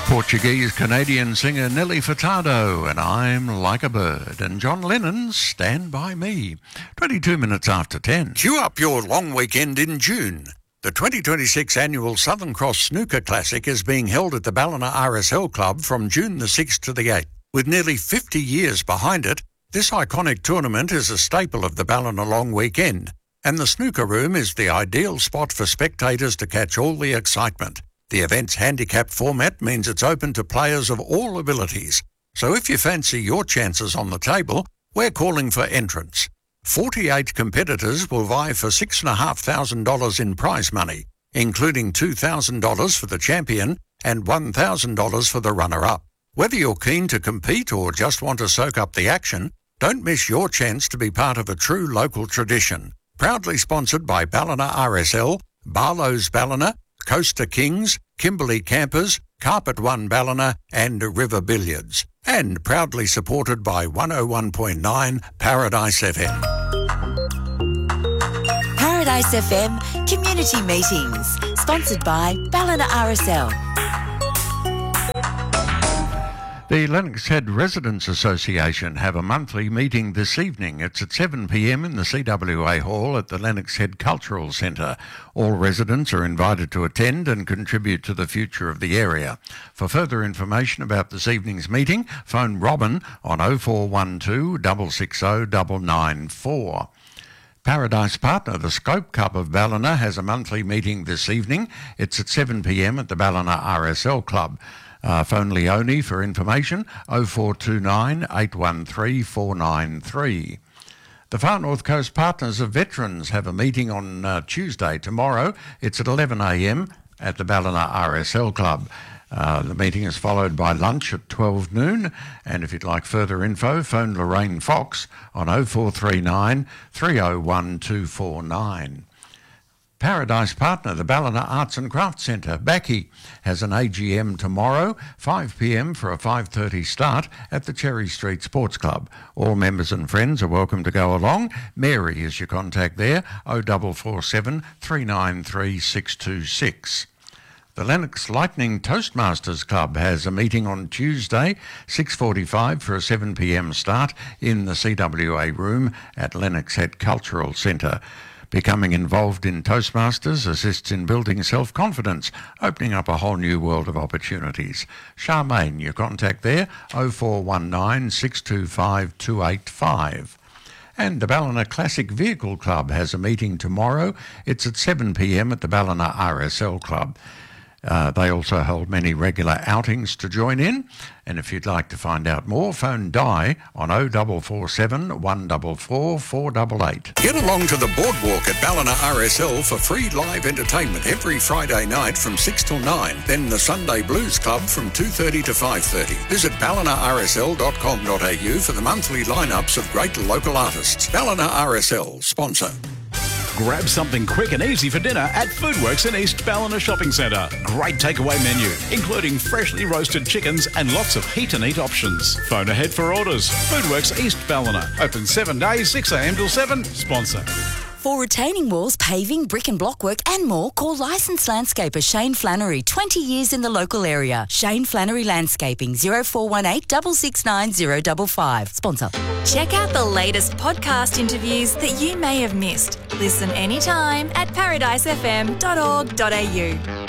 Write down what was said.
Portuguese-Canadian singer Nelly Furtado and I'm Like a Bird, and John Lennon's Stand By Me. 22 minutes after 10. Queue up your long weekend in June. The 2026 annual Southern Cross Snooker Classic is being held at the Ballina RSL Club from June the 6th to the 8th. With nearly 50 years behind it, this iconic tournament is a staple of the Ballina long weekend, and the snooker room is the ideal spot for spectators to catch all the excitement. The event's handicap format means it's open to players of all abilities. So if you fancy your chances on the table, we're calling for entrance. 48 competitors will vie for $6,500 in prize money, including $2,000 for the champion and $1,000 for the runner-up. Whether you're keen to compete or just want to soak up the action, don't miss your chance to be part of a true local tradition. Proudly sponsored by Ballina RSL, Barlow's Ballina, Coaster Kings, Kimberley Campers, Carpet One Ballina and River Billiards. And proudly supported by 101.9 Paradise FM. Paradise FM Community Meetings, sponsored by Ballina RSL. The Lennox Head Residents Association have a monthly meeting this evening. It's at 7 p.m. in the CWA Hall at the Lennox Head Cultural Centre. All residents are invited to attend and contribute to the future of the area. For further information about this evening's meeting, phone Robin on 0412 660 994. Paradise partner, the Scope Cup of Ballina, has a monthly meeting this evening. It's at 7 p.m. at the Ballina RSL Club. Phone Leonie for information, 0429 813 493. The Far North Coast Partners of Veterans have a meeting on Tuesday, tomorrow. It's at 11 a.m. at the Ballina RSL Club. The meeting is followed by lunch at 12 noon, and if you'd like further info, phone Lorraine Fox on 0439 301 249. Paradise partner, the Ballina Arts and Crafts Centre, Backy, has an AGM tomorrow, 5 p.m. for a 5:30 start at the Cherry Street Sports Club. All members and friends are welcome to go along. Mary is your contact there, 0447 393 626. The Lennox Lightning Toastmasters Club has a meeting on Tuesday, 6:45 for a 7 p.m. start in the CWA room at Lennox Head Cultural Centre. Becoming involved in Toastmasters assists in building self-confidence, opening up a whole new world of opportunities. Charmaine, your contact there, 0419 625 285. And the Ballina Classic Vehicle Club has a meeting tomorrow. It's at 7 p.m. at the Ballina RSL Club. They also hold many regular outings to join in. And if you'd like to find out more, phone Di on 0447 144 488. Get along to the boardwalk at Ballina RSL for free live entertainment every Friday night from 6 till 9. Then the Sunday Blues Club from 2:30 to 5:30. Visit ballinarsl.com.au for the monthly lineups of great local artists. Ballina RSL, sponsor. Grab something quick and easy for dinner at Foodworks in East Ballina Shopping Centre. Great takeaway menu, including freshly roasted chickens and lots of heat and eat options. Phone ahead for orders. Foodworks East Ballina. Open 7 days, 6 a.m. till 7. Sponsor. For retaining walls, paving, brick and block work and more, call licensed landscaper Shane Flannery, 20 years in the local area. Shane Flannery Landscaping, 0418 669 055. Sponsor. Check out the latest podcast interviews that you may have missed. Listen anytime at paradisefm.org.au.